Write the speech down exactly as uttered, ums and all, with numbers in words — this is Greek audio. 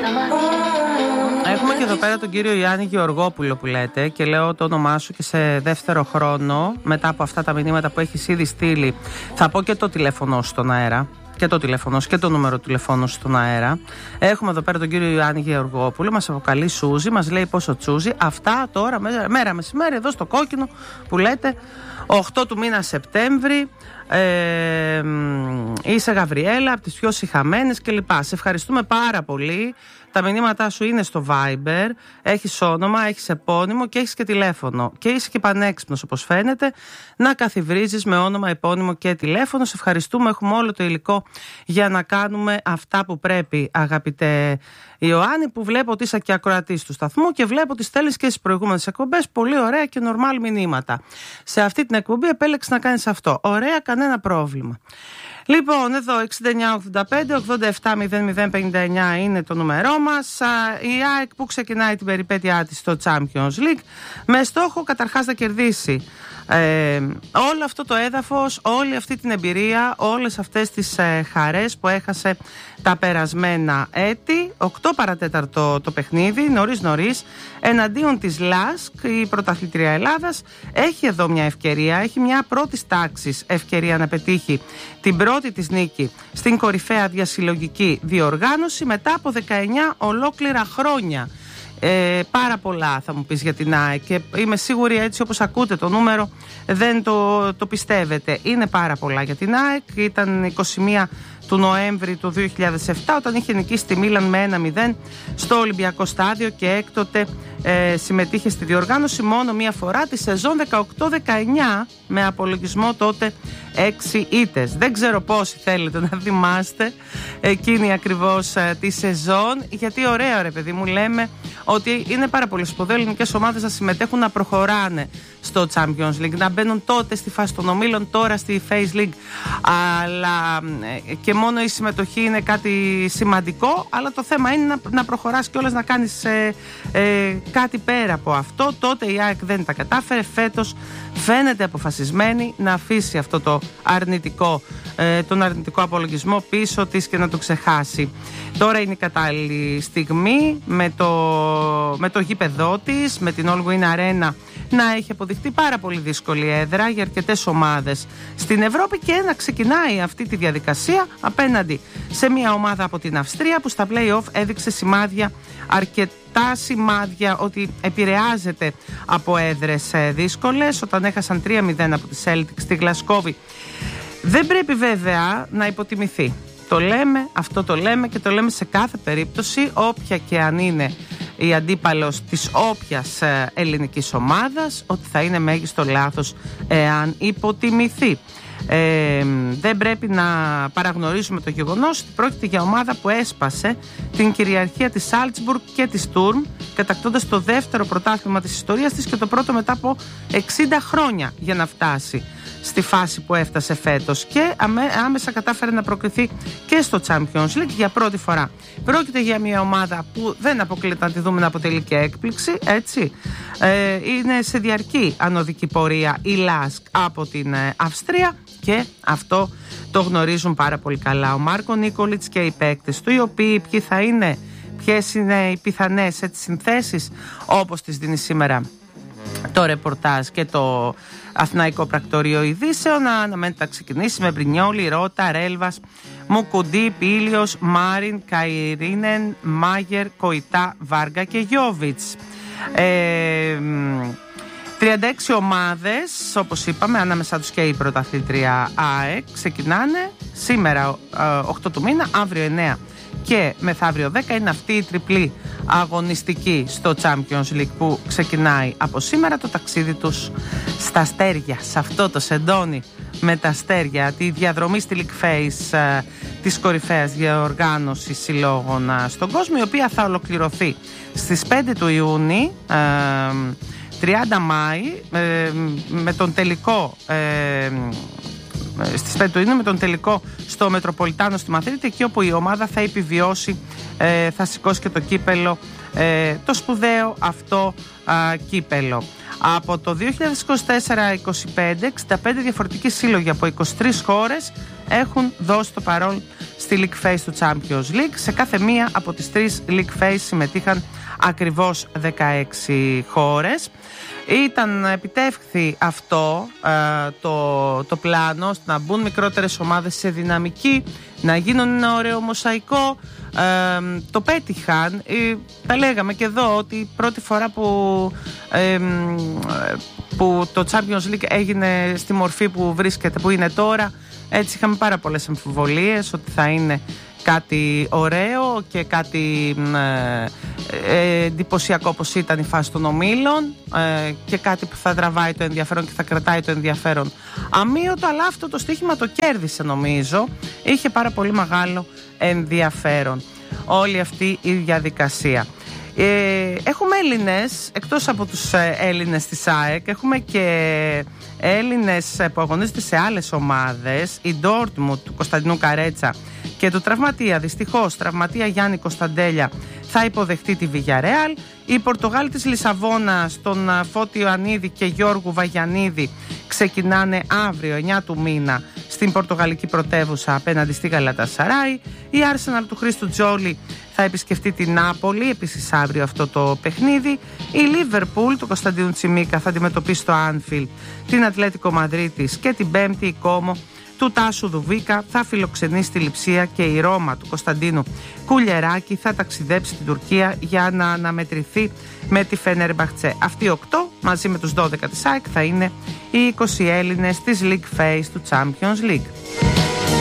Έχουμε και εδώ πέρα τον κύριο Ιάννη Γεωργόπουλο που λέτε και λέω το όνομά σου και σε δεύτερο χρόνο μετά από αυτά τα μηνύματα που έχεις ήδη στείλει. Θα πω και το τηλέφωνο στον αέρα. Και το τηλέφωνο και το νούμερο τηλεφώνου στον αέρα. Έχουμε εδώ πέρα τον κύριο Ιωάννη Γεωργόπουλο. Μας αποκαλεί Σούζη, μας λέει πόσο τσούζι. Αυτά τώρα, μέρα μεσημέρι, εδώ στο κόκκινο που λέτε, οκτώ του μήνα Σεπτέμβρη. Ε, είσαι Γαβριέλα, από τις πιο σιχαμένες κλπ. Σε ευχαριστούμε πάρα πολύ. Τα μηνύματά σου είναι στο Viber. Έχεις όνομα, έχεις επώνυμο και έχεις και τηλέφωνο. Και είσαι και πανέξυπνος όπως φαίνεται να καθιβρίζεις με όνομα, επώνυμο και τηλέφωνο. Σε ευχαριστούμε. Έχουμε όλο το υλικό για να κάνουμε αυτά που πρέπει, αγαπητέ Ιωάννη, που βλέπω ότι είσαι και ακροατής του σταθμού και βλέπω ότι στέλνεις και στις προηγούμενες εκπομπές πολύ ωραία και νορμάλ μηνύματα. Σε αυτή την εκπομπή επέλεξες να κάνεις αυτό. Ωραία, κανένα πρόβλημα. Λοιπόν, εδώ εξήντα εννιά ογδόντα πέντε ογδόντα επτά μηδέν μηδέν πενήντα εννιά είναι το νούμερό μας. Η ΑΕΚ που ξεκινάει την περιπέτειά της στο Champions League με στόχο καταρχάς να κερδίσει ε, όλο αυτό το έδαφος, όλη αυτή την εμπειρία, όλες αυτές τις ε, χαρές που έχασε τα περασμένα έτη. οκτώ παρατέταρτο το παιχνίδι, νωρίς νωρίς, εναντίον της ΛΑΣΚ, η πρωταθλήτρια Ελλάδας. Έχει εδώ μια ευκαιρία, έχει μια πρώτης τάξης ευκαιρία να πετύχει την πρώτη της νίκη στην κορυφαία διασυλλογική διοργάνωση μετά από δεκαεννιά ολόκληρα χρόνια. Ε, πάρα πολλά θα μου πεις για την ΑΕΚ και είμαι σίγουρη, έτσι όπως ακούτε το νούμερο δεν το, το πιστεύετε. Είναι πάρα πολλά για την ΑΕΚ. Ήταν είκοσι μία του Νοέμβρη του δύο χιλιάδες επτά όταν είχε νικήσει τη Μίλαν με ένα μηδέν στο Ολυμπιακό Στάδιο και έκτοτε ε, συμμετείχε στη διοργάνωση μόνο μία φορά τη σεζόν δεκαοκτώ δεκαεννιά με απολογισμό τότε έξι ήττες. Δεν ξέρω πόσοι θέλετε να θυμάστε εκείνη ακριβώς ε, τη σεζόν, γιατί ωραία ρε παιδί μου, λέμε ότι είναι πάρα πολύ σπουδαίο ελληνικές ομάδες να συμμετέχουν, να προχωράνε στο Champions League, να μπαίνουν τότε στη φάση των ομίλων, τώρα στη Face League, αλλά ε, και μόνο η συμμετοχή είναι κάτι σημαντικό, αλλά το θέμα είναι να, να προχωράς κιόλας, να κάνεις ε, ε, κάτι πέρα από αυτό. Τότε η ΑΕΚ δεν τα κατάφερε. Φέτος φαίνεται αποφασισμένη να αφήσει αυτό το αρνητικό, ε, τον αρνητικό απολογισμό πίσω της και να το ξεχάσει. Τώρα είναι η κατάλληλη στιγμή με το, με το γήπεδό της, με την All Win Arena, να έχει αποδειχτεί πάρα πολύ δύσκολη έδρα για αρκετές ομάδες στην Ευρώπη και να ξεκινάει αυτή τη διαδικασία απέναντι σε μια ομάδα από την Αυστρία που στα play-off έδειξε σημάδια, αρκετά σημάδια ότι επηρεάζεται από έδρες δύσκολες όταν έχασαν τρία μηδέν από τη Celtic στη Γλασκόβη. Δεν πρέπει βέβαια να υποτιμηθεί. Το λέμε, αυτό το λέμε και το λέμε σε κάθε περίπτωση, όποια και αν είναι η αντίπαλος της όποιας ελληνικής ομάδας, ότι θα είναι μέγιστο λάθος εάν υποτιμηθεί. Ε, δεν πρέπει να παραγνωρίσουμε το γεγονός ότι πρόκειται για ομάδα που έσπασε την κυριαρχία της Σάλτσμπουργκ και της Τούρν, κατακτώντας το δεύτερο πρωτάθλημα της ιστορίας της και το πρώτο μετά από εξήντα χρόνια για να φτάσει στη φάση που έφτασε φέτος και αμέ, άμεσα κατάφερε να προκριθεί και στο Champions League για πρώτη φορά. Πρόκειται για μια ομάδα που δεν αποκλείται να τη δούμε να αποτελεί και έκπληξη, έτσι. Ε, είναι σε διαρκή ανωδική πορεία η ΛΑΣΚ από την ε, Αυστρία και αυτό το γνωρίζουν πάρα πολύ καλά ο Μάρκο Νίκολιτς και οι παίκτες του, οι οποίοι ποιοι θα είναι, ποιες είναι οι πιθανές έτσι, συνθέσεις, όπως τις δίνει σήμερα το ρεπορτάζ και το Αθηναϊκό Πρακτορείο Ειδήσεων. Αναμένεται να ξεκινήσει με Μπρινιόλι, Ρώτα, Ρέλβας, Μουκουντή, Πίλιος, Μάριν, Καϊρίνεν, Μάγερ, Κοϊτά, Βάργα και Γιόβιτς. Ε, τριάντα έξι ομάδες, όπως είπαμε, ανάμεσά τους και η πρωταθλήτρια ΑΕΚ, ξεκινάνε σήμερα οκτώ του μήνα, αύριο εννέα και μεθαύριο δέκα. Είναι αυτή η τριπλή αγωνιστική στο Champions League που ξεκινάει από σήμερα το ταξίδι τους στα αστέρια, σε αυτό το σεντόνι με τα αστέρια, τη διαδρομή στη League Face ε, της κορυφαίας διοργάνωσης συλλόγων ε, στον κόσμο, η οποία θα ολοκληρωθεί στις πέντε του Ιούνιου, ε, τριάντα Μάη, ε, με τον τελικό ε, στις πέντε του Ιουνίου με τον τελικό στο Μετροπολιτάνο στη Μαδρίτη, εκεί όπου η ομάδα θα επιβιώσει, ε, θα σηκώσει και το κύπελο, ε, το σπουδαίο αυτό α, κύπελο. Από το δύο χιλιάδες είκοσι τέσσερα είκοσι πέντε, εξήντα πέντε διαφορετικοί σύλλογοι από είκοσι τρεις χώρες έχουν δώσει το παρόν στη League Phase του Champions League. Σε κάθε μία από τις τρεις League Phase συμμετείχαν ακριβώς δεκαέξι χώρες. Ήταν επιτεύχθη αυτό ε, το, το πλάνο, να μπουν μικρότερες ομάδες σε δυναμική, να γίνουν ένα ωραίο μοσαϊκό. Ε, το πέτυχαν. Ε, τα λέγαμε και εδώ ότι πρώτη φορά που, ε, που το Champions League έγινε στη μορφή που βρίσκεται, που είναι τώρα, έτσι είχαμε πάρα πολλές αμφιβολίες ότι θα είναι κάτι ωραίο και κάτι ε, ε, εντυπωσιακό όπως ήταν η φάση των ομίλων ε, και κάτι που θα τραβάει το ενδιαφέρον και θα κρατάει το ενδιαφέρον αμύωτο, αλλά αυτό το στοίχημα το κέρδισε νομίζω. Είχε πάρα πολύ μεγάλο ενδιαφέρον όλη αυτή η διαδικασία. Ε, έχουμε Έλληνες, εκτός από τους Έλληνες της ΑΕΚ, έχουμε και Έλληνες που αγωνίζονται σε άλλες ομάδες. Η Ντόρτμουντ του Κωνσταντινού Καρέτσα και του τραυματία, δυστυχώς τραυματία Γιάννη Κωνσταντέλια, θα υποδεχτεί τη Βιγιαρεάλ. Οι Πορτογάλοι της Λισαβόνας, τον Φώτιο Ανίδη και Γιώργου Βαγιανίδη, ξεκινάνε αύριο εννιά του μήνα στην Πορτογαλική πρωτεύουσα απέναντι στη Γαλατασαράι. Η Arsenal του Χρήστου Τζόλι θα επισκεφτεί την Νάπολη επίσης αύριο αυτό το παιχνίδι. Η Λίβερπουλ του Κωνσταντίνου Τσιμίκα θα αντιμετωπίσει στο Άνφιλντ την Ατλέτικο Μαδρίτης και την Πέμπτη η Κόμο του Τάσου Δουβίκα θα φιλοξενήσει τη Λειψία και η Ρώμα του Κωνσταντίνου Κουλιεράκη θα ταξιδέψει στην Τουρκία για να αναμετρηθεί με τη Φενερμπαχτσέ. Αυτοί οι οκτώ μαζί με τους δώδεκα της ΑΕΚ θα είναι οι είκοσι Έλληνες της League Phase του Champions League.